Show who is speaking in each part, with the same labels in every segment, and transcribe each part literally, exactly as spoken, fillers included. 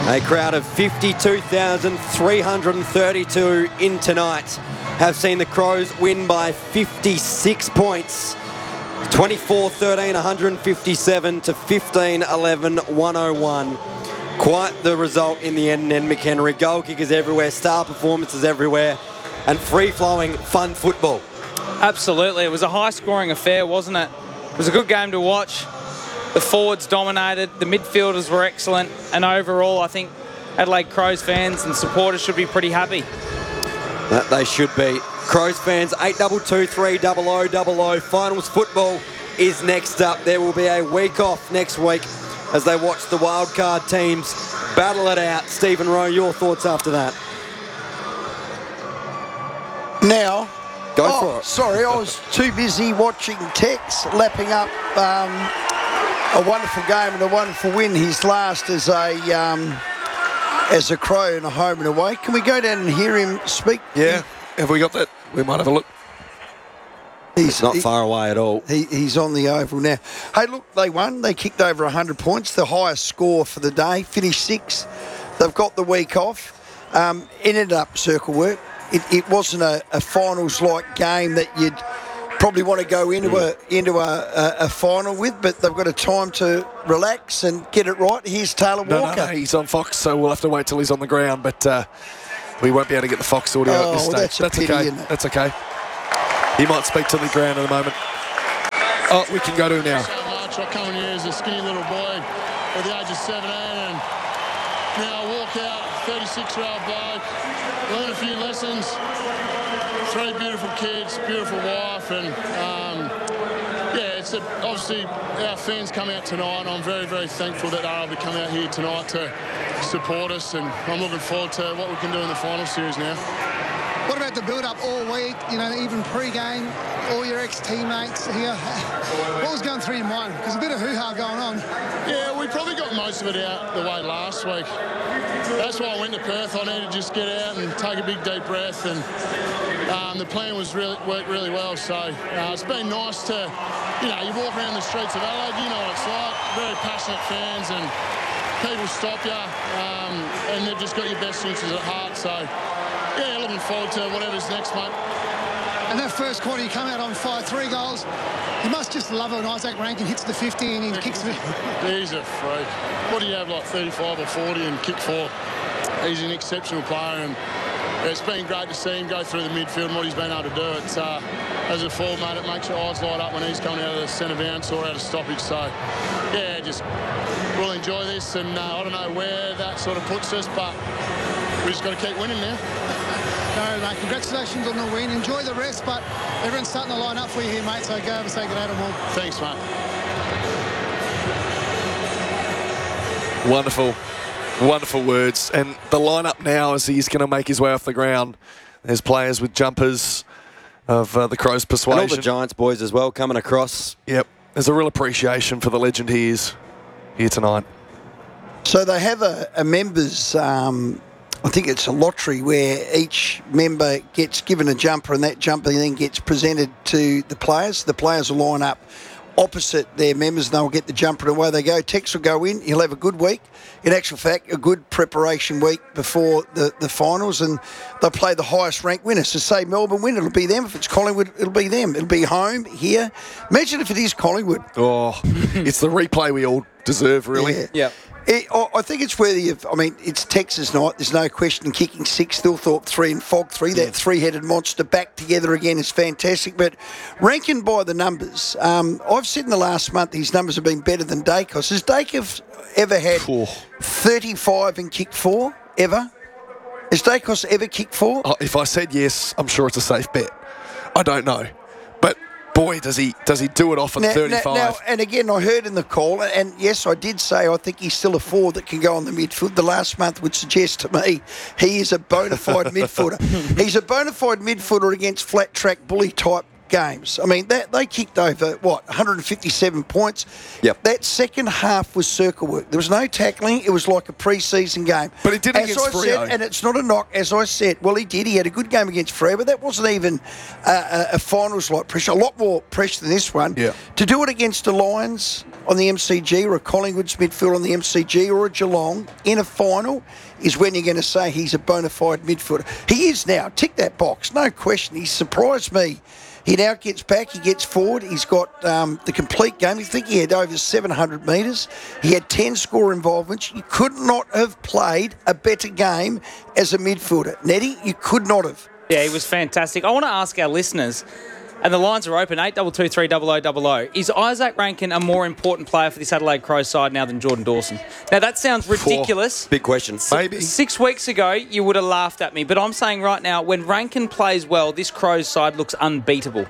Speaker 1: A crowd of fifty-two thousand three hundred thirty-two in tonight have seen the Crows win by fifty-six points. twenty-four thirteen, one hundred fifty-seven to fifteen eleven, one oh one. Quite the result in the end, Ned McHenry. Goal kickers everywhere, star performances everywhere, and free-flowing, fun football.
Speaker 2: Absolutely. It was a high-scoring affair, wasn't it? It was a good game to watch. The forwards dominated, the midfielders were excellent, and overall I think Adelaide Crows fans and supporters should be pretty happy.
Speaker 1: That they should be. Crows fans, eight two two three double oh double oh. Finals football is next up. There will be a week off next week as they watch the wildcard teams battle it out. Stephen Rowe, your thoughts after that?
Speaker 3: Now,
Speaker 1: Go
Speaker 3: oh,
Speaker 1: for it.
Speaker 3: Sorry, I was too busy watching Tex lapping up um, a wonderful game and a wonderful win. His last as a um, as a Crow in a home and away. Can we go down and hear him speak?
Speaker 4: Yeah. Have we got that? We might have a look.
Speaker 1: He's not he, far away at all.
Speaker 3: He, he's on the oval now. Hey, look, they won. They kicked over one hundred points, the highest score for the day. Finished sixth. They've got the week off. Um, ended up circle work. It, it wasn't a, a finals-like game that you'd probably want to go into a into a, a, a final with, but they've got a time to relax and get it right. Here's Taylor
Speaker 4: no,
Speaker 3: Walker.
Speaker 4: No, no, he's on Fox, so we'll have to wait till he's on the ground, but uh, we won't be able to get the Fox audio
Speaker 3: oh,
Speaker 4: at this
Speaker 3: well,
Speaker 4: stage.
Speaker 3: That's, a
Speaker 4: that's
Speaker 3: pity,
Speaker 4: okay.
Speaker 3: Isn't it?
Speaker 4: That's okay. He might speak to the ground in a moment. Oh, we can go to him now.
Speaker 5: So much. I come in here as a skinny little boy at the age of seventeen, and now I walk out, thirty-six-year-old bloke, learn a few lessons, three beautiful kids, beautiful wife, and um, yeah, it's a, obviously our fans come out tonight, and I'm very, very thankful that they're able to come out here tonight to support us, and I'm looking forward to what we can do in the final series now.
Speaker 6: What about the build-up all week, you know, even pre-game, all your ex-teammates here? What was going through your mind? Because a bit of hoo-ha going on.
Speaker 5: Yeah, we probably got most of it out the way last week. That's why I went to Perth. I needed to just get out and take a big deep breath, and um, the plan was really worked really well. So uh, it's been nice to, you know, you walk around the streets of Adelaide, you know what it's like. Very passionate fans, and people stop you, um, and they've just got your best interests at heart. So yeah, looking forward to whatever's next, mate.
Speaker 6: And that first quarter, you come out on five, three goals. You must just love it when Isaac Rankin hits the fifty and he kicks it.
Speaker 5: He's a freak. What do you have, like thirty-five or forty and kick four? He's an exceptional player, and it's been great to see him go through the midfield and what he's been able to do. It's, uh, as a forward, mate, it makes your eyes light up when he's coming out of the centre bounce or out of stoppage. So, yeah, just we'll enjoy this, and uh, I don't know where that sort of puts us, but we just got to keep winning now.
Speaker 6: No, mate, congratulations on the win. Enjoy the rest, but everyone's starting to line up for you here, mate, so go over and say good day to them all.
Speaker 5: Thanks, mate.
Speaker 4: Wonderful, wonderful words. And the lineup now, as he's going to make his way off the ground, there's players with jumpers of uh, the Crows' persuasion.
Speaker 1: And all the Giants boys as well coming across.
Speaker 4: Yep. There's a real appreciation for the legend he is here tonight.
Speaker 3: So they have a, a members, um, I think it's a lottery where each member gets given a jumper, and that jumper then gets presented to the players. The players will line up opposite their members and they'll get the jumper, and away they go. Tex will go in. He'll have a good week. In actual fact, a good preparation week before the, the finals, and they'll play the highest ranked winner. So say Melbourne win, it'll be them. If it's Collingwood, it'll be them. It'll be home, here. Imagine if it is Collingwood.
Speaker 4: Oh, it's the replay we all deserve, really.
Speaker 3: Yeah.
Speaker 2: Yep.
Speaker 3: It, I think it's worthy of, I mean, it's Texas night. There's no question. Kicking six, Thilthorpe three and Fogg three. That three-headed monster back together again is fantastic. But ranking by the numbers, um, I've said in the last month his numbers have been better than Dacos. Has Dacos ever had
Speaker 4: Oh.
Speaker 3: thirty-five and kicked four, ever? Has Dacos ever kicked four?
Speaker 4: Oh, if I said yes, I'm sure it's a safe bet. I don't know. But boy, does he does he do it off at
Speaker 3: Now,
Speaker 4: thirty-five.
Speaker 3: now, now, and again, I heard in the call, and yes, I did say I think he's still a forward that can go on the midfield. The last month would suggest to me he is a bona fide midfielder. He's a bona fide midfielder against flat track bully type games. I mean, that they kicked over, what, one hundred fifty-seven points?
Speaker 1: Yep.
Speaker 3: That second half was circle work. There was no tackling. It was like a pre-season game.
Speaker 4: But he did
Speaker 3: as
Speaker 4: against
Speaker 3: I
Speaker 4: Freo.
Speaker 3: said, and it's not a knock, as I said. Well, he did. He had a good game against Freo, but that wasn't even uh, a, a finals-like pressure. A lot more pressure than this one.
Speaker 4: Yeah.
Speaker 3: To do it against the Lions on the M C G or a Collingwood's midfield on the M C G or a Geelong in a final is when you're going to say he's a bona fide midfielder. He is now. Tick that box. No question. He surprised me. He now gets back. He gets forward. He's got um, the complete game. You think he had over seven hundred metres. He had ten score involvements. You could not have played a better game as a midfielder. Nettie, you could not have.
Speaker 2: Yeah, he was fantastic. I want to ask our listeners, and the lines are open, eight two two three double oh double oh. Is Isaac Rankin a more important player for this Adelaide Crows side now than Jordan Dawson? Now, that sounds ridiculous.
Speaker 1: Big question.
Speaker 4: Maybe.
Speaker 2: Six weeks ago, you would have laughed at me, but I'm saying right now, when Rankin plays well, this Crows side looks unbeatable.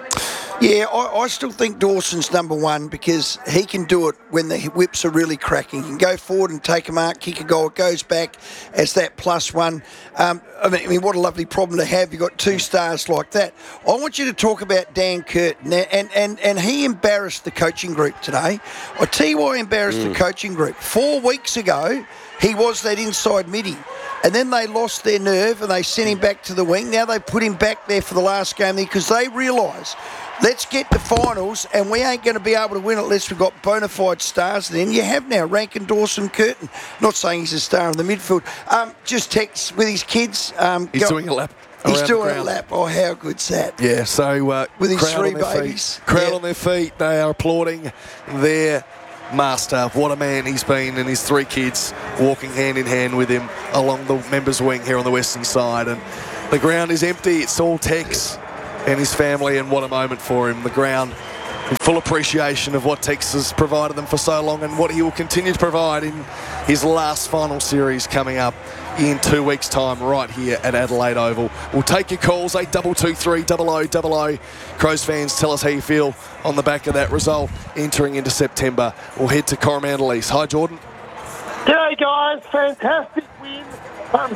Speaker 3: Yeah, I, I still think Dawson's number one because he can do it when the whips are really cracking. He can go forward and take a mark, kick a goal. It goes back as that plus one. Um, I, mean, I mean, what a lovely problem to have. You've got two stars like that. I want you to talk about Dan Curtin. And, and, and he embarrassed the coaching group today. I'll tell you why he embarrassed mm. the coaching group. Four weeks ago, he was that inside midi. And then they lost their nerve and they sent him back to the wing. Now they put him back there for the last game because they realise, let's get to finals and we ain't going to be able to win unless we've got bona fide stars. And then you have now Rankin, Dawson, Curtin. Not saying he's a star in the midfield. Um, just text with his kids. Um,
Speaker 4: He's
Speaker 3: go,
Speaker 4: doing a lap.
Speaker 3: He's
Speaker 4: around
Speaker 3: doing
Speaker 4: the
Speaker 3: a
Speaker 4: ground.
Speaker 3: lap. Oh, how good's that?
Speaker 4: Yeah, so uh,
Speaker 3: With his
Speaker 4: crowd
Speaker 3: three
Speaker 4: on their
Speaker 3: babies.
Speaker 4: Feet, crowd
Speaker 3: Yeah.
Speaker 4: on their feet. They are applauding their master. What a man he's been, and his three kids walking hand in hand with him along the members' wing here on the western side. And the ground is empty. It's all Tex and his family, and what a moment for him. The ground in full appreciation of what Tex has provided them for so long and what he will continue to provide in his last final series coming up in two weeks' time right here at Adelaide Oval. We'll take your calls, eight two two three double oh double oh. Crows fans, tell us how you feel on the back of that result entering into September. We'll head to Coromandel East. Hi, Jordan.
Speaker 7: G'day, guys. Fantastic win. Um,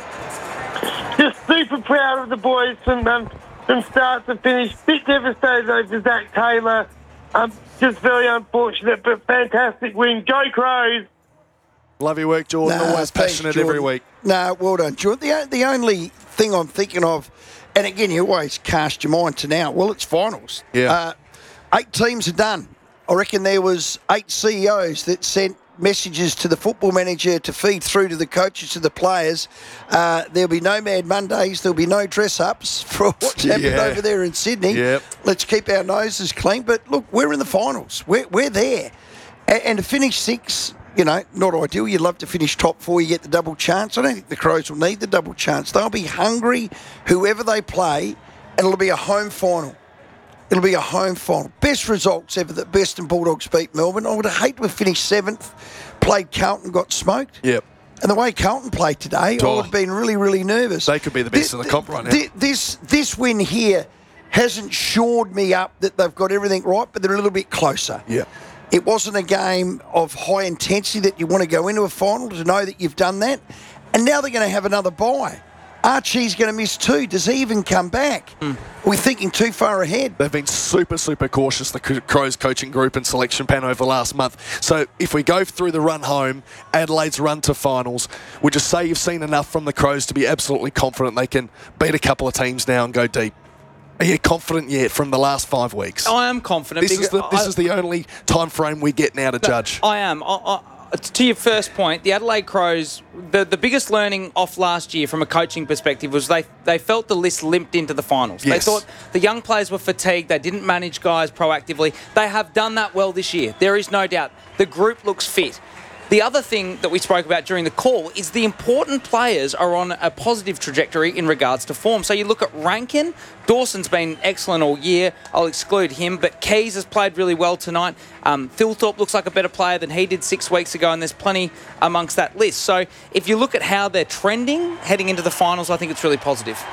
Speaker 7: just super proud of the boys from, um, from start to finish. Bit devastated over Zach Taylor. Um, just very unfortunate, but fantastic win. Go Crows.
Speaker 4: Love your work, Jordan.
Speaker 3: Nah,
Speaker 4: Always
Speaker 3: thanks,
Speaker 4: passionate
Speaker 3: Jordan.
Speaker 4: every week.
Speaker 3: No, well done, Jordan. The, the only thing I'm thinking of, and again, you always cast your mind to now, well, it's finals.
Speaker 4: Yeah.
Speaker 3: Uh, eight teams are done. I reckon there was eight C E Os that sent messages to the football manager to feed through to the coaches, to the players. Uh, there'll be no Mad Mondays. There'll be no dress-ups for what's happened
Speaker 4: Yeah.
Speaker 3: over there in Sydney.
Speaker 4: Yep.
Speaker 3: Let's keep our noses clean. But look, we're in the finals. We're, we're there. And, and to finish six, you know, not ideal. You'd love to finish top four. You get the double chance. I don't think the Crows will need the double chance. They'll be hungry, whoever they play, and it'll be a home final. It'll be a home final. Best results ever that Western Bulldogs beat Melbourne. I would have hated to have finished seventh, played Carlton, got smoked.
Speaker 4: Yep.
Speaker 3: And the way Carlton played today,
Speaker 4: Oh.
Speaker 3: I would have been really, really nervous.
Speaker 4: They could be the best
Speaker 3: Thi-
Speaker 4: in the comp right now.
Speaker 3: thi- This, this win here hasn't shored me up that they've got everything right, but they're a little bit closer.
Speaker 4: Yeah.
Speaker 3: It wasn't a game of high intensity that you want to go into a final to know that you've done that. And now they're going to have another bye. Archie's going to miss two. Does he even come back?
Speaker 4: Mm.
Speaker 3: Are we thinking too far ahead?
Speaker 4: They've been super, super cautious, the Crows coaching group and selection panel over the last month. So if we go through the run home, Adelaide's run to finals, would you say you've seen enough from the Crows to be absolutely confident they can beat a couple of teams now and go deep? Are you confident yet from the last five weeks?
Speaker 2: I am confident.
Speaker 4: This is the this
Speaker 2: I-
Speaker 4: is the only time frame we get now to judge.
Speaker 2: I am. I, I, to your first point, the Adelaide Crows, the, the biggest learning off last year from a coaching perspective was they, they felt the list limped into the finals.
Speaker 4: Yes.
Speaker 2: They thought the young players were fatigued. They didn't manage guys proactively. They have done that well this year. There is no doubt. The group looks fit. The other thing that we spoke about during the call is the important players are on a positive trajectory in regards to form. So you look at Rankin, Dawson's been excellent all year. I'll exclude him, but Keys has played really well tonight. Um, Thilthorpe looks like a better player than he did six weeks ago, and there's plenty amongst that list. So if you look at how they're trending heading into the finals, I think it's really positive.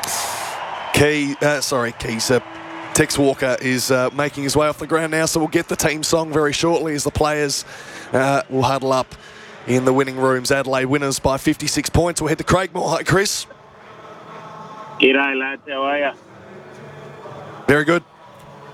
Speaker 4: Key, uh, sorry, Keys. Uh, Tex Walker is uh, making his way off the ground now, so we'll get the team song very shortly as the players uh, will huddle up in the winning rooms. Adelaide winners by fifty-six points. We'll head to Craigmore. Hi, Chris.
Speaker 7: G'day, lads. How are you?
Speaker 4: Very good.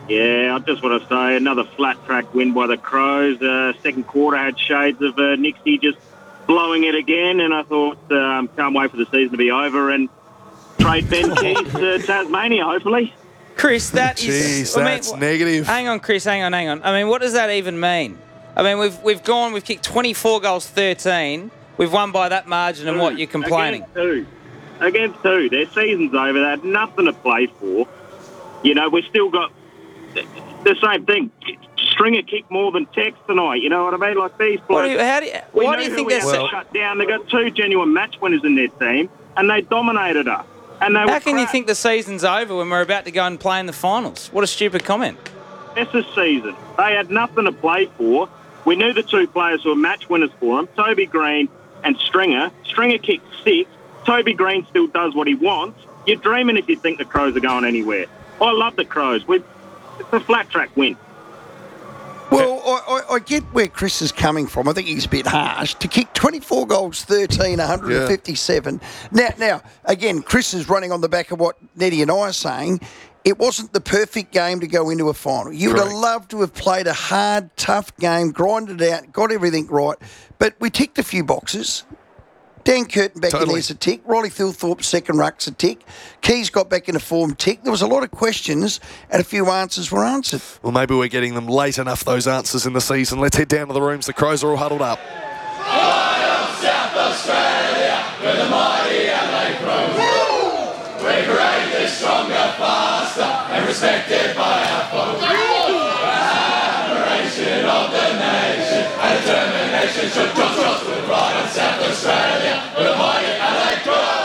Speaker 8: Yeah, I just want to say another flat track win by the Crows. Uh, second quarter had shades of uh, Nixie just blowing it again, and I thought, um, can't wait for the season to be over and trade Ben Keys to Tasmania, hopefully.
Speaker 2: Chris, that
Speaker 4: Jeez,
Speaker 2: is... I mean,
Speaker 4: that's negative.
Speaker 2: Hang on, Chris, hang on, hang on. I mean, what does that even mean? I mean, we've we've gone, we've kicked twenty-four goals, thirteen. We've won by that margin, and what, you're complaining?
Speaker 8: Against two. Against two. Their season's over. They had nothing to play for. You know, we've still got the same thing. Stringer kicked more than Tex tonight. You know what I mean? Like these
Speaker 2: What do
Speaker 8: players.
Speaker 2: you, how do you,
Speaker 8: we
Speaker 2: why
Speaker 8: know
Speaker 2: do you
Speaker 8: who
Speaker 2: think
Speaker 8: we
Speaker 2: that's...
Speaker 8: have to shut down. They got two genuine match winners in their team, and they dominated us. And they
Speaker 2: How
Speaker 8: were
Speaker 2: can you
Speaker 8: crap.
Speaker 2: think the season's over when we're about to go and play in the finals? What a stupid comment.
Speaker 8: It's a season. They had nothing to play for. We knew the two players who were match winners for them, Toby Green and Stringer. Stringer kicked six. Toby Green still does what he wants. You're dreaming if you think the Crows are going anywhere. I love the Crows. We, it's a flat track win.
Speaker 3: Well, I, I, I get where Chris is coming from. I think he's a bit harsh. To kick twenty-four goals, thirteen, one hundred fifty-seven. Yeah. Now, now, again, Chris is running on the back of what Nettie and I are saying. It wasn't the perfect game to go into a final. You would have loved to have played a hard, tough game, grinded out, got everything right. But we ticked a few boxes. Dan Curtin back
Speaker 4: Totally.
Speaker 3: in there's a tick. Riley Thilthorpe's second ruck's a tick. Keys got back into form, tick. There was a lot of questions and a few answers were answered.
Speaker 4: Well, maybe we're getting them late enough, those answers in the season. Let's head down to the rooms. The Crows are all huddled up.
Speaker 9: South Australia, we're the mighty Adelaide Crows. We're greater, stronger, faster, and respected by our folks. Admiration of the nation, and determination should trust us with pride in South Australia. We're the mighty Adelaide Crows.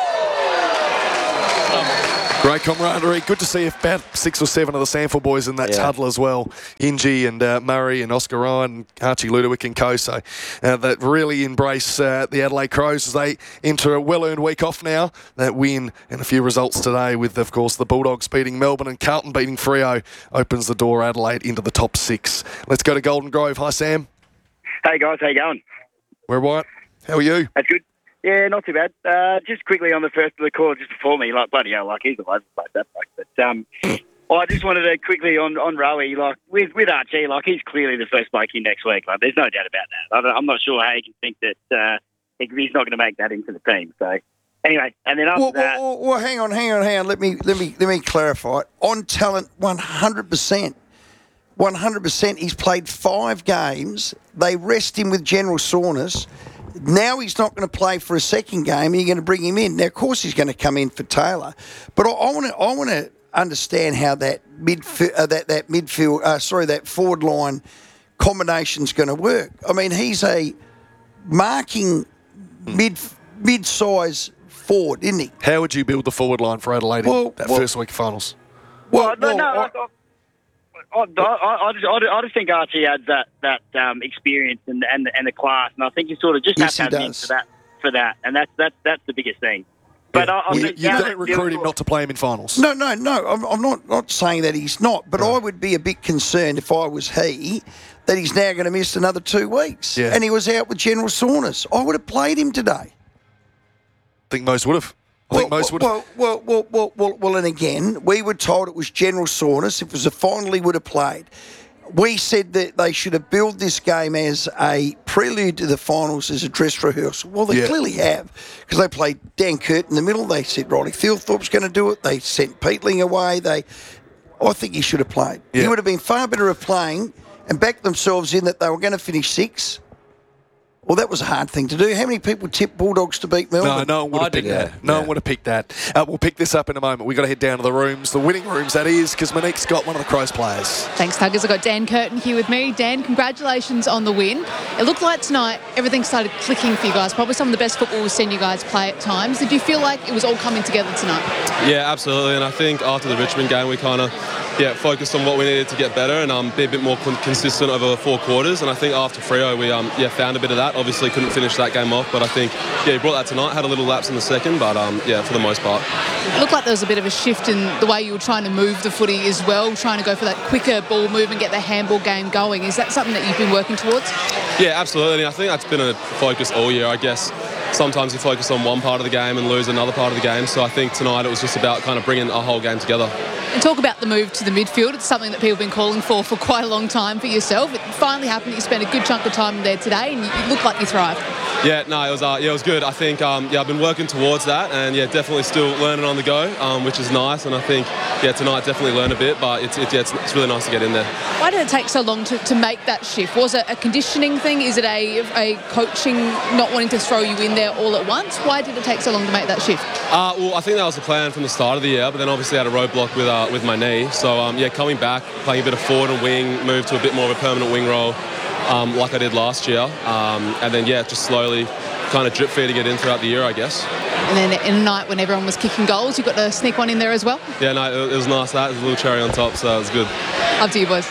Speaker 4: Great camaraderie. Good to see about six or seven of the Sanford boys in that
Speaker 1: Yeah.
Speaker 4: huddle as well. Hingy and uh, Murray and Oscar Ryan, Archie Ludowick and co. So uh, that really embrace uh, the Adelaide Crows as they enter a well-earned week off now. That win and a few results today with, of course, the Bulldogs beating Melbourne and Carlton beating Freo opens the door Adelaide into the top six. Let's go to Golden Grove. Hi, Sam.
Speaker 10: Hey guys, how you going?
Speaker 4: We're right. How are you?
Speaker 10: That's good. Yeah, not too bad. Uh, just quickly on the first of the call, just before me, like bloody hell, like he's always like that. Like, but um, I just wanted to quickly on on Rowie, like with with Archie, like he's clearly the first bloke in next week. Like, there's no doubt about that. I don't, I'm not sure how you can think that uh, he, he's not going to make that into the team. So anyway, and then after
Speaker 3: Well,
Speaker 10: that,
Speaker 3: well, well, hang on, hang on, hang on. Let me let me let me clarify. On talent, one hundred percent. one hundred percent. He's played five games. They rest him with general soreness. Now he's not going to play for a second game. You're going to bring him in. Now, of course, he's going to come in for Taylor. But I want to I want to understand how that midfield uh, that that midfield uh, sorry that forward line combination's going to work. I mean, he's a marking mid mid-size forward, isn't he?
Speaker 4: How would you build the forward line for Adelaide
Speaker 3: Well,
Speaker 4: in that
Speaker 3: well-
Speaker 4: first week of finals?
Speaker 10: well, no,
Speaker 3: well,
Speaker 10: no,
Speaker 3: I-
Speaker 10: like, I, I, I, I, just, I, I just think Archie adds that that um, experience and and and the class, and I think you sort of just
Speaker 3: Yes,
Speaker 10: have to
Speaker 3: he
Speaker 10: have him
Speaker 3: does.
Speaker 10: for that for that, and that's that's that's the biggest thing. But I, I
Speaker 4: you
Speaker 10: think
Speaker 4: you
Speaker 10: now
Speaker 4: don't
Speaker 10: that
Speaker 4: recruit him
Speaker 10: Liverpool-
Speaker 4: not to play him in finals.
Speaker 3: No, no, no. I'm, I'm not, not saying that he's not, but I would be a bit concerned if I was he that he's now going to miss another two weeks.
Speaker 4: Yeah.
Speaker 3: And he was out with general soreness. I would have played him today.
Speaker 4: I think most would have. I think most would have.
Speaker 3: well, well, well, well, well, well, and again, we were told it was general soreness. If it was a final, he would have played. We said that they should have billed this game as a prelude to the finals, as a dress rehearsal. Well, they
Speaker 4: Yeah.
Speaker 3: clearly have, because they played Dan Curtin in the middle. They said Riley Thilthorpe's going to do it. They sent Peatling away. They, I think he should have played.
Speaker 4: Yeah.
Speaker 3: He would have been far better at playing and backed themselves in that they were going to finish sixth. Well, that was a hard thing to do. How many people tipped Bulldogs to beat
Speaker 4: No,
Speaker 3: Melbourne?
Speaker 4: no one would
Speaker 2: I
Speaker 4: have picked
Speaker 2: did,
Speaker 4: that.
Speaker 2: yeah.
Speaker 4: No
Speaker 1: Yeah.
Speaker 4: one would have picked that. Uh, we'll pick this up in a moment. We've got to head down to the rooms, the winning rooms, that is, because Monique's got one of the Crows players.
Speaker 11: Thanks, Tuggers. I've got Dan Curtin here with me. Dan, congratulations on the win. It looked like tonight everything started clicking for you guys. Probably some of the best football we've seen you guys play at times. Did you feel like it was all coming together tonight?
Speaker 12: Yeah, absolutely. And I think after the Richmond game, we kind of yeah focused on what we needed to get better and um, be a bit more con- consistent over the four quarters. And I think after Freo, we um, yeah found a bit of that. Obviously, couldn't finish that game off, but I think yeah, he brought that tonight. Had a little lapse in the second, but um, yeah, for the most part.
Speaker 11: It looked like there was a bit of a shift in the way you were trying to move the footy as well, trying to go for that quicker ball movement, get the handball game going. Is that something that you've been working towards?
Speaker 12: Yeah, absolutely. And I think that's been a focus all year, I guess. Sometimes you focus on one part of the game and lose another part of the game. So I think tonight it was just about kind of bringing a whole game together.
Speaker 11: And talk about the move to the midfield. It's something that people have been calling for for quite a long time for yourself. It finally happened that you spent a good chunk of time there today and you, you look like you thrived.
Speaker 12: Yeah, no, it was uh, yeah, it was good. I think um, yeah, I've been working towards that, and yeah, definitely still learning on the go, um, which is nice. And I think yeah, tonight definitely learned a bit, but it's it, yeah, it's, it's really nice to get in there.
Speaker 11: Why did it take so long to, to make that shift? Was it a conditioning thing? Is it a a coaching not wanting to throw you in there all at once? Why did it take so long to make that shift?
Speaker 12: Uh, well, I think that was the plan from the start of the year, but then obviously I had a roadblock with uh, with my knee. So um, yeah, coming back, playing a bit of forward and wing, moved to a bit more of a permanent wing role, um, like I did last year, um, and then yeah, just slowly kind of drip feeding it in throughout the year, I guess.
Speaker 11: And then in a night when everyone was kicking goals, you got to sneak one in there as well?
Speaker 12: Yeah, no, it, it was nice. That it was a little cherry on top, so it was good.
Speaker 11: Up to you, boys.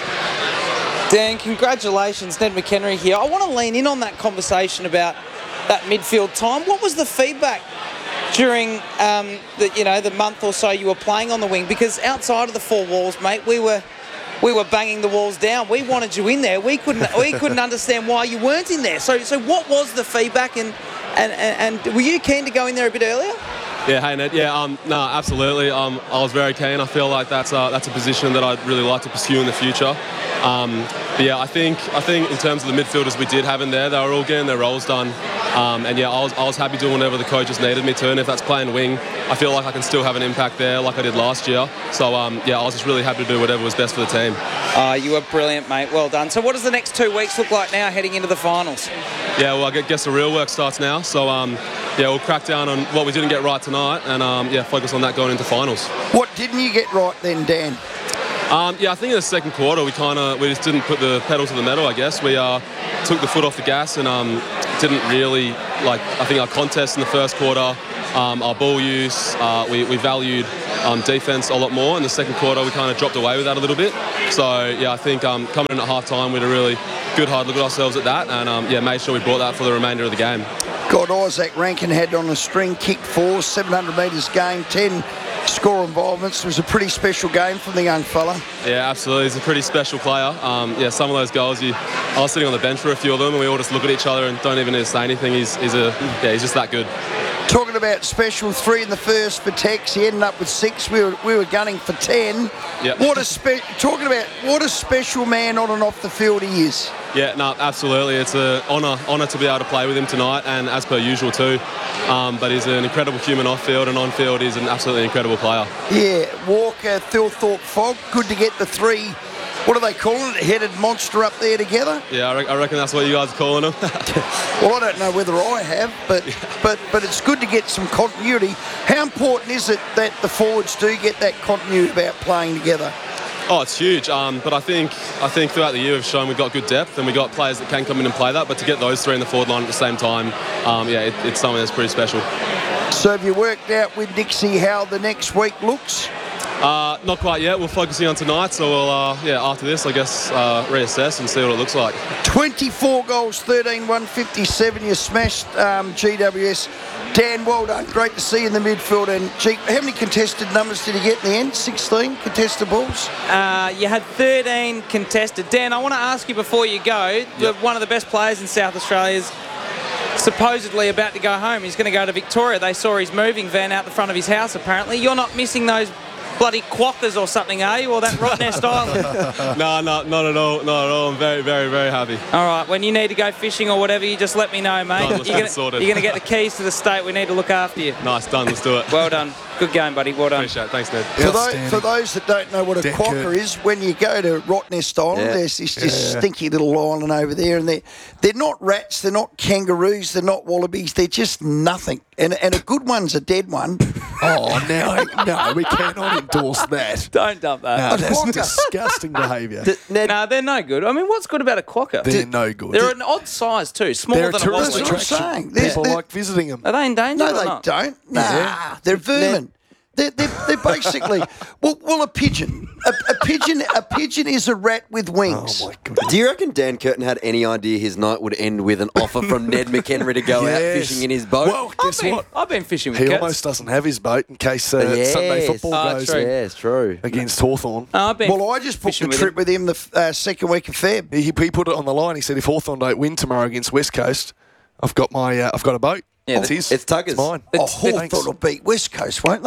Speaker 2: Dan, congratulations. Ned McHenry here. I want to lean in on that conversation about that midfield time. What was the feedback during um, the you know the month or so you were playing on the wing? Because outside of the four walls, mate, we were we were banging the walls down. We wanted you in there. We couldn't we couldn't understand why you weren't in there. So so what was the feedback, and and, and, and were you keen to go in there a bit earlier?
Speaker 12: Yeah, hey Ned. Yeah, um, no, absolutely. Um, I was very keen. I feel like that's uh, that's a position that I'd really like to pursue in the future. Um, but yeah, I think I think in terms of the midfielders we did have in there, they were all getting their roles done. Um, and yeah, I was I was happy doing whatever the coaches needed me to. And if that's playing wing, I feel like I can still have an impact there, like I did last year. So um, yeah, I was just really happy to do whatever was best for the team.
Speaker 2: Uh, you were brilliant, mate. Well done. So what does the next two weeks look like now, heading into the finals?
Speaker 12: Yeah, well, I guess the real work starts now. So um, yeah, we'll crack down on what we didn't get right tonight, and um, yeah, focus on that going into finals.
Speaker 3: What didn't you get right then, Dan?
Speaker 12: Um, yeah, I think in the second quarter we kind of we just didn't put the pedal to the metal. I guess we uh, took the foot off the gas and um, didn't really like. I think our contest in the first quarter, um, our ball use, uh, we, we valued um, defense a lot more. In the second quarter, we kind of dropped away with that a little bit. So yeah, I think um, coming in at half time, we had a really good hard look at ourselves at that, and um, yeah, made sure we brought that for the remainder of the game.
Speaker 3: God, Isaac Rankin had on a string, kicked four, seven hundred metres game, ten score involvements. It was a pretty special game from the young fella.
Speaker 12: Yeah, absolutely. He's a pretty special player. Um, yeah, some of those goals, you, I was sitting on the bench for a few of them, and we all just look at each other and don't even need to say anything. He's, he's a, yeah, he's just that good.
Speaker 3: Talking about special, three in the first for Tex. He ended up with six. We were we were gunning for ten.
Speaker 12: Yep.
Speaker 3: What a spe- talking about what a special man on and off the field he is.
Speaker 12: Yeah, no, absolutely. It's an honour honour to be able to play with him tonight, and as per usual too. Um, but he's an incredible human off field, and on field he's an absolutely incredible player.
Speaker 3: Yeah, Walker, Thilthorpe, Fogg. Good to get the three. What are they calling it? Headed monster up there together?
Speaker 12: Yeah, I, re- I reckon that's what you guys are calling them.
Speaker 3: Well, I don't know whether I have, but but but it's good to get some continuity. How important is it that the forwards do get that continuity about playing together?
Speaker 12: Oh, it's huge. Um, but I think I think throughout the year we've shown we've got good depth and we've got players that can come in and play that. But to get those three in the forward line at the same time, um, yeah, it, it's something that's pretty special.
Speaker 3: So have you worked out with Dixie how the next week looks?
Speaker 12: Uh, not quite yet. We're focusing on tonight, so we'll uh, yeah after this I guess uh, reassess and see what it looks like.
Speaker 3: twenty-four goals, thirteen, one fifty-seven. You smashed um, G W S. Dan, well done. Great to see you in the midfield. And G, how many contested numbers did you get in the end? sixteen contested balls?
Speaker 2: Uh, you had thirteen contested. Dan, I want to ask you before you go, the,
Speaker 12: Yep.
Speaker 2: one of the best players in South Australia is supposedly about to go home. He's going to go to Victoria. They saw his moving van out the front of his house, apparently. You're not missing those bloody quackers or something, are you? Or that Rottnest Island?
Speaker 12: No, no, not at all. Not at all. I'm very, very, very happy.
Speaker 2: All right, when you need to go fishing or whatever, you just let me know, mate.
Speaker 12: Done, let's
Speaker 2: you're
Speaker 12: get it sorted.
Speaker 2: going to get the keys to the state. We need to look after you.
Speaker 12: Nice, done. Let's do it.
Speaker 2: Well done. Good game, buddy. Well done.
Speaker 12: Appreciate it. Thanks, Ned.
Speaker 3: For those, for those that don't know what a
Speaker 4: Dan
Speaker 3: quokka
Speaker 4: Curtin.
Speaker 3: is, when you go to Rottnest Island,
Speaker 1: Yeah.
Speaker 3: there's this just stinky little island over there, and they're, they're not rats, they're not kangaroos, they're not wallabies, they're just nothing. And, and a good one's a dead one.
Speaker 4: Oh, no, no, we cannot endorse that.
Speaker 2: Don't dump that.
Speaker 4: No, that's
Speaker 3: quokka.
Speaker 4: disgusting behaviour.
Speaker 1: D- Ned,
Speaker 2: No, they're no good. I mean, what's good about a quokka?
Speaker 4: They're no good.
Speaker 2: They're an odd size too, smaller
Speaker 4: They're a
Speaker 2: than a
Speaker 4: tourist
Speaker 2: wallaby.
Speaker 3: That's what I'm
Speaker 4: attraction.
Speaker 3: saying. There's-
Speaker 4: People
Speaker 3: there-
Speaker 4: like visiting them.
Speaker 2: Are they endangered
Speaker 3: No,
Speaker 2: or
Speaker 3: they
Speaker 2: not?
Speaker 3: don't. Nah, they're vermin. They're, they're, they're basically, well, well, a pigeon. A, a pigeon A pigeon is a rat with wings.
Speaker 4: Oh, my goodness.
Speaker 1: do you reckon Dan Curtin had any idea his night would end with an offer from Ned McHenry to go out
Speaker 4: Yes.
Speaker 1: fishing in his boat?
Speaker 4: Well, guess
Speaker 2: I've been,
Speaker 4: what?
Speaker 2: I've been fishing with
Speaker 4: He
Speaker 2: cats.
Speaker 4: almost doesn't have his boat in case uh,
Speaker 1: Yes.
Speaker 4: Sunday football
Speaker 2: Oh,
Speaker 4: goes
Speaker 2: true.
Speaker 1: Yeah, it's true.
Speaker 4: against Hawthorn.
Speaker 2: Oh, I've been
Speaker 3: Well, I just booked
Speaker 2: fishing
Speaker 3: a
Speaker 2: with
Speaker 3: trip
Speaker 2: him.
Speaker 3: with him the uh, second week of Feb.
Speaker 4: He, he put it on the line. He said, if Hawthorn don't win tomorrow against West Coast, I've got my, uh, I've got a boat.
Speaker 2: Yeah,
Speaker 4: it's his.
Speaker 1: it's Tuggers.
Speaker 4: It's mine.
Speaker 3: Oh,
Speaker 2: It's-
Speaker 3: Hawthorn
Speaker 4: thanks.
Speaker 3: will beat West Coast, won't they?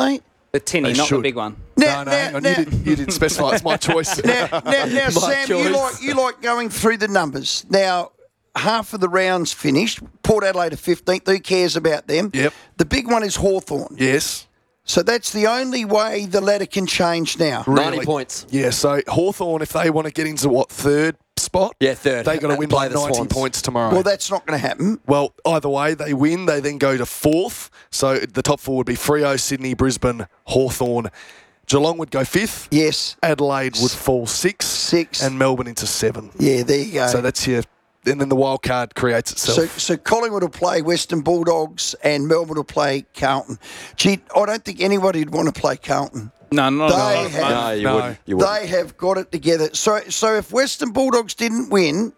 Speaker 2: The tinny,
Speaker 4: They
Speaker 2: not
Speaker 4: should.
Speaker 2: the big one.
Speaker 3: Now,
Speaker 4: no, no,
Speaker 3: now,
Speaker 4: hang on.
Speaker 3: now,
Speaker 4: You, didn't, you didn't specify. It's my choice.
Speaker 3: now, now, now
Speaker 4: My
Speaker 3: Sam, you
Speaker 4: choice.
Speaker 3: like you like going through the numbers. Now, half of the rounds finished. Port Adelaide are fifteenth. Who cares about them?
Speaker 4: Yep.
Speaker 3: The big one is Hawthorn.
Speaker 4: Yes.
Speaker 3: So that's the only way the ladder can change now.
Speaker 1: ninety points.
Speaker 4: Yeah, so Hawthorn, if they want to get into what, third spot?
Speaker 1: Yeah, third.
Speaker 4: They got to
Speaker 1: And
Speaker 4: win
Speaker 1: play
Speaker 4: by
Speaker 1: the
Speaker 4: ninety
Speaker 1: Swans.
Speaker 4: points tomorrow.
Speaker 3: Well, that's not going to happen.
Speaker 4: Well, either way, they win. They then go to fourth. So the top four would be Freo, Sydney, Brisbane, Hawthorn. Geelong would go fifth.
Speaker 3: Yes.
Speaker 4: Adelaide would fall sixth.
Speaker 3: Six.
Speaker 4: And Melbourne into seven.
Speaker 3: Yeah, there you go.
Speaker 4: So that's your... And then the wild card creates itself.
Speaker 3: So, so Collingwood will play Western Bulldogs and Melbourne will play Carlton. Gee, I don't think anybody would want to play Carlton.
Speaker 2: No, not
Speaker 3: They
Speaker 2: at all.
Speaker 3: have,
Speaker 1: No, you
Speaker 4: No.
Speaker 1: wouldn't. You wouldn't.
Speaker 3: they have got it together. So, so if Western Bulldogs didn't win,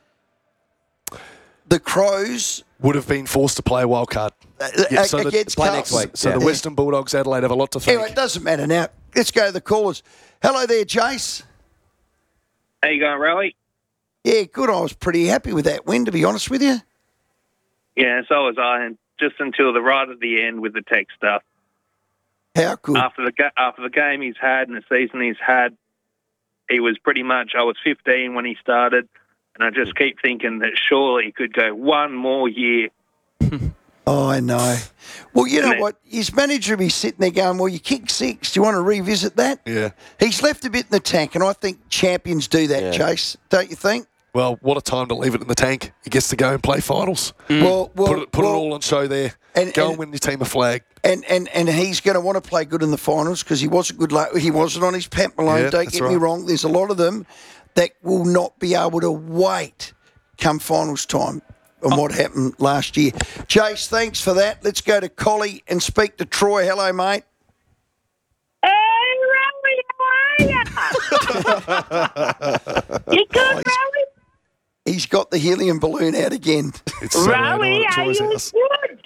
Speaker 3: the Crows
Speaker 4: would have been forced to play a wild card.
Speaker 3: uh,
Speaker 4: Yeah, so the-
Speaker 3: against
Speaker 1: play
Speaker 3: Carlton.
Speaker 1: next week.
Speaker 4: So
Speaker 1: Yeah.
Speaker 4: the Western Bulldogs, Adelaide, have a lot to thank.
Speaker 3: Anyway, it doesn't matter now. Let's go to the callers. Hello there, Jace.
Speaker 10: How you going, Rally?
Speaker 3: Yeah, good. I was pretty happy with that win, to be honest with you.
Speaker 13: Yeah, so was I, and just until the right at the end with the tech stuff.
Speaker 3: How good?
Speaker 13: After the ga- after the game he's had and the season he's had, he was pretty much. I was fifteen when he started, and I just keep thinking that surely he could go one more year.
Speaker 3: Oh, I know. Well, you know
Speaker 13: And then-
Speaker 3: what? His manager will be sitting there going, well, you kicked six. Do you want to revisit that?
Speaker 4: Yeah.
Speaker 3: He's left a bit in the tank, and I think champions do that,
Speaker 1: Yeah.
Speaker 3: Chase. Don't you think?
Speaker 4: Well, what a time to leave it in the tank. He gets to go and play finals.
Speaker 3: Well, well,
Speaker 4: put it, put
Speaker 3: well,
Speaker 4: it all on show there.
Speaker 3: and-
Speaker 4: go and,
Speaker 3: and-
Speaker 4: win your team a flag.
Speaker 3: And, and, and he's going to want to play good in the finals because he wasn't good. la- He wasn't on his Pat Malone.
Speaker 4: Yeah,
Speaker 3: Don't
Speaker 4: that's
Speaker 3: get me
Speaker 4: right.
Speaker 3: wrong. There's a lot of them that will not be able to wait come finals time on what happened last year. Jace, thanks for that. Let's go to Collie and speak to Troy. Hello, mate.
Speaker 7: Hey, Rowie, how are you? You good, Rowie?
Speaker 3: He's got the helium balloon out again.
Speaker 4: It's Saturday
Speaker 7: Rowie,
Speaker 4: night at
Speaker 7: are
Speaker 4: Troy's
Speaker 7: you
Speaker 4: house.
Speaker 7: good?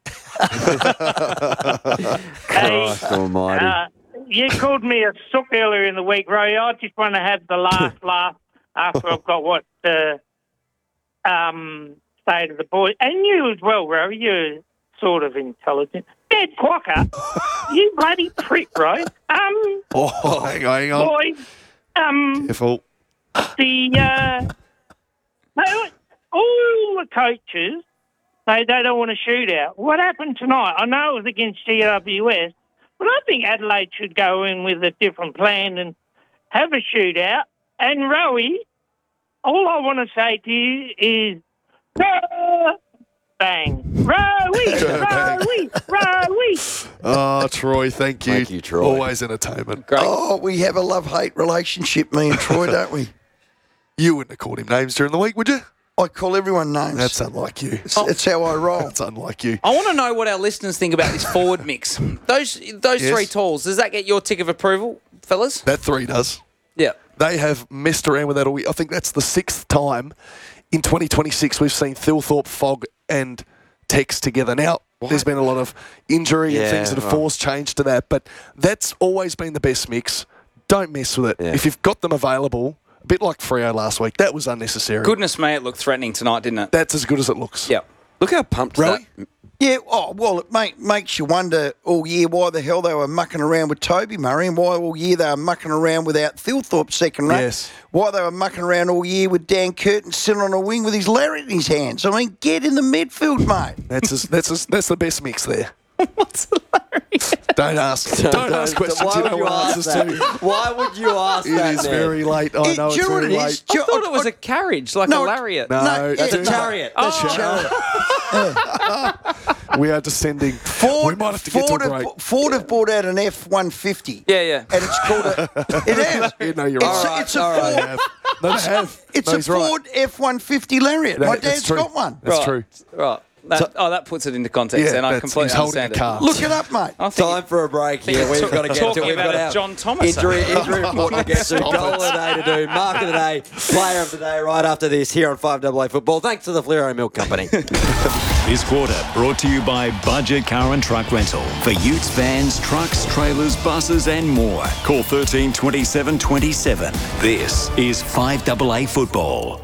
Speaker 7: Hey,
Speaker 1: Christ almighty.
Speaker 7: uh, you called me a sook earlier in the week, Rowie. I just want to have the last laugh after I've got what uh, um, say to the boys. And you as well, Rowie. You're sort of intelligent. Dead quacker. You bloody prick, right? Um,
Speaker 4: Oh, hang on, hang on.
Speaker 7: boys, um,
Speaker 4: Careful.
Speaker 7: the uh, no, all the coaches say they don't want a shootout. What happened tonight? I know it was against G W S, but I think Adelaide should go in with a different plan and have a shootout. And Rowie, all I want to say to you is, "Ah, bang, Rowie, Rowie, Rowie."
Speaker 4: Oh, Troy, thank you.
Speaker 1: Thank you, Troy.
Speaker 4: Always entertainment.
Speaker 2: Great.
Speaker 3: Oh, we have a love-hate relationship, me and Troy, don't we?
Speaker 4: You wouldn't have called him names during the week, would you?
Speaker 3: I call everyone names.
Speaker 4: That's unlike you.
Speaker 3: It's, it's how I roll.
Speaker 4: That's unlike you.
Speaker 2: I want to know what our listeners think about this forward mix. Those those
Speaker 4: Yes.
Speaker 2: three talls, does that get your tick of approval, fellas?
Speaker 4: That three does.
Speaker 2: Yeah.
Speaker 4: They have messed around with that all week. I think that's the sixth time in twenty twenty-six we've seen Thilthorpe, Fogg and Tex together. Now, there's been a lot of injury and
Speaker 1: Yeah,
Speaker 4: things that have
Speaker 1: right.
Speaker 4: forced change to that, but that's always been the best mix. Don't mess with it.
Speaker 1: Yeah.
Speaker 4: If you've got them available, a bit like Freo last week, that was unnecessary.
Speaker 2: Goodness me, it looked threatening tonight, didn't it?
Speaker 4: That's as good as it looks.
Speaker 2: Yeah.
Speaker 1: Look how pumped
Speaker 4: Rowie?
Speaker 1: that.
Speaker 3: Yeah, oh, well, it make, makes you wonder all year why the hell they were mucking around with Toby Murray and why all year they were mucking around without Thilthorpe second rate.
Speaker 4: Yes.
Speaker 3: Why they were mucking around all year with Dan Curtin sitting on a wing with his lariat in his hands. I mean, get in the midfield, mate.
Speaker 4: That's as, that's as, that's the best mix there.
Speaker 2: What's hilarious?
Speaker 4: Don't ask. Don't, ask questions
Speaker 1: Why
Speaker 4: you
Speaker 1: would
Speaker 4: don't
Speaker 1: you
Speaker 4: want
Speaker 1: ask
Speaker 4: answers
Speaker 1: that?
Speaker 4: to.
Speaker 1: Why would you ask
Speaker 4: It
Speaker 1: that?
Speaker 4: is
Speaker 1: man?
Speaker 4: very late. I
Speaker 3: It-
Speaker 4: know
Speaker 3: do
Speaker 4: it's
Speaker 3: you know what
Speaker 4: very
Speaker 3: it
Speaker 4: late.
Speaker 3: is?
Speaker 2: I
Speaker 3: Do you-
Speaker 2: thought it was a carriage, like
Speaker 3: No,
Speaker 2: a
Speaker 3: it-
Speaker 2: lariat.
Speaker 4: No,
Speaker 3: No,
Speaker 1: That's a
Speaker 3: Yeah.
Speaker 1: chariot.
Speaker 2: Oh.
Speaker 1: That's a chariot.
Speaker 4: We are descending.
Speaker 3: Ford,
Speaker 4: we might have to get
Speaker 3: Ford,
Speaker 4: to a
Speaker 3: have,
Speaker 4: break.
Speaker 3: Ford have bought out an F one fifty.
Speaker 2: Yeah, yeah.
Speaker 3: And it's called a... It has.
Speaker 4: You know, you're
Speaker 3: It's,
Speaker 4: right.
Speaker 3: a- it's a
Speaker 1: all right.
Speaker 3: Ford...
Speaker 4: They have. No, they have.
Speaker 3: It's
Speaker 4: No,
Speaker 3: a
Speaker 4: he's right.
Speaker 3: Ford F one fifty Lariat.
Speaker 4: That-
Speaker 3: My
Speaker 4: that's
Speaker 3: dad's
Speaker 4: true.
Speaker 3: got one.
Speaker 4: That's
Speaker 2: right.
Speaker 4: true.
Speaker 2: Right. That, oh, that puts it into context,
Speaker 4: Yeah,
Speaker 2: and I
Speaker 4: that's-
Speaker 2: completely
Speaker 4: he's holding
Speaker 2: understand
Speaker 4: a car.
Speaker 2: it.
Speaker 3: Look it up, mate.
Speaker 2: I think
Speaker 1: Time for a break here. We've got to get to
Speaker 2: Talking
Speaker 1: it. We've
Speaker 2: about
Speaker 1: got
Speaker 2: a
Speaker 1: our
Speaker 2: John Thomas.
Speaker 1: injury, injury report to get to. Goal of the day to do. Mark of the day. Player of the day right after this here on five A A Football. Thanks to the Fleuro Milk Company.
Speaker 14: This quarter brought to you by Budget Car and Truck Rental. For utes, vans, trucks, trailers, buses and more. Call thirteen twenty-seven twenty-seven. This is five A A Football.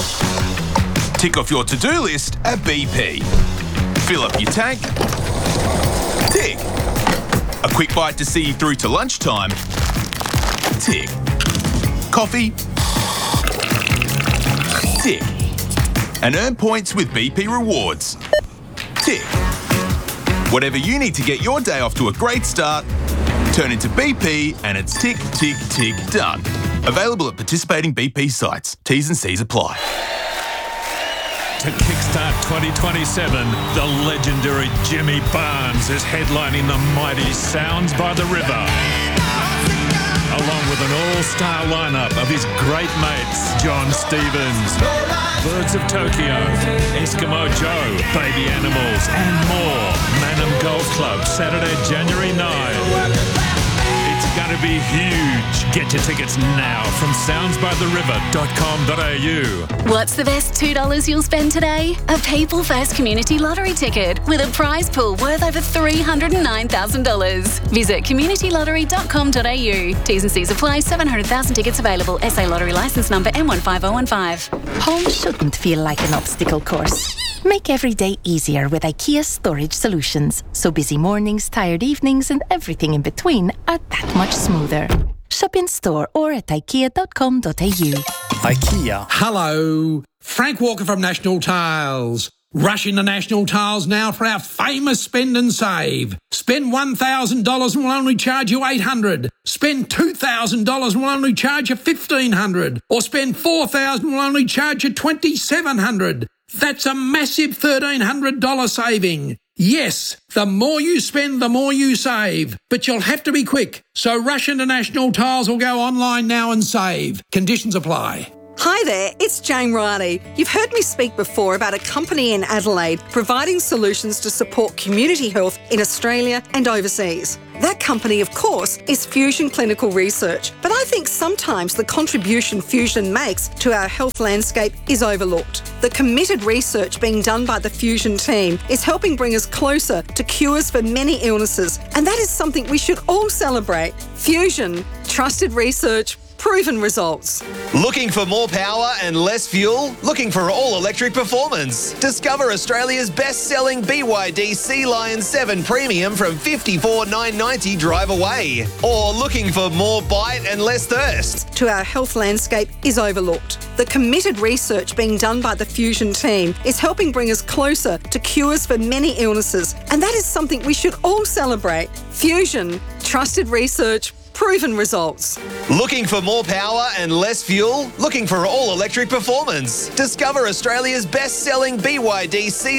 Speaker 15: Tick off your to-do list at B P. Fill up your tank. Tick. A quick bite to see you through to lunchtime? Tick. Coffee? Tick. And earn points with B P Rewards? Tick. Whatever you need to get your day off to a great start, turn into B P and it's tick, tick, tick, done. Available at participating B P sites. T's and C's apply.
Speaker 16: To kickstart twenty twenty-seven, the legendary Jimmy Barnes is headlining the mighty Sounds by the River. Along with an all-star lineup of his great mates, John Stevens, Birds of Tokyo, Eskimo Joe, Baby Animals, and more. Manham Golf Club, Saturday, January ninth. It's going to be huge. Get your tickets now from sounds by the river dot com dot a u.
Speaker 17: What's the best two dollars you'll spend today? A People First Community Lottery ticket with a prize pool worth over three hundred nine thousand dollars. Visit community lottery dot com dot a u. T's and C's apply. seven hundred thousand tickets available. S A Lottery licence number M one five zero one five.
Speaker 18: Home shouldn't feel like an obstacle course. Make every day easier with IKEA Storage Solutions, so busy mornings, tired evenings, and everything in between are that much smoother. Shop in store or at ikea dot com dot a u.
Speaker 19: IKEA. Hello, Frank Walker from National Tiles. Rush into National Tiles now for our famous spend and save. Spend one thousand dollars and we'll only charge you eight hundred dollars. Spend two thousand dollars and we'll only charge you fifteen hundred dollars. Or spend four thousand dollars and we'll only charge you twenty-seven hundred dollars. That's a massive thirteen hundred dollars saving. Yes, the more you spend, the more you save. But you'll have to be quick. So rush into National Tiles or go online now and save. Conditions apply.
Speaker 20: Hi there, it's Jane Riley. You've heard me speak before about a company in Adelaide providing solutions to support community health in Australia and overseas. That company, of course, is Fusion Clinical Research, but I think sometimes the contribution Fusion makes to our health landscape is overlooked. The committed research being done by the Fusion team is helping bring us closer to cures for many illnesses, and that is something we should all celebrate. Fusion, trusted research, proven results.
Speaker 21: Looking for more power and less fuel? Looking for all-electric performance? Discover Australia's best-selling B Y D Sea Lion seven Premium from fifty-four thousand nine hundred ninety dollars drive away. Or looking for more bite and less thirst?
Speaker 20: To our health landscape is overlooked. The committed research being done by the Fusion team is helping bring us closer to cures for many illnesses, and that is something we should all celebrate. Fusion, trusted research, proven results.
Speaker 21: Looking for more power and less fuel? Looking for all-electric performance? Discover Australia's best-selling B Y D Sea